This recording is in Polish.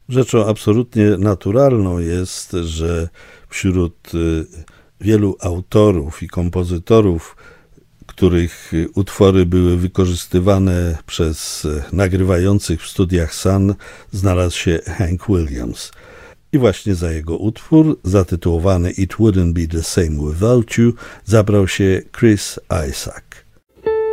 Rzeczą absolutnie naturalną jest, że wśród wielu autorów i kompozytorów, których utwory były wykorzystywane przez nagrywających w studiach Sun, znalazł się Hank Williams. I właśnie za jego utwór, zatytułowany It Wouldn't Be the Same Without You, zabrał się Chris Isaak.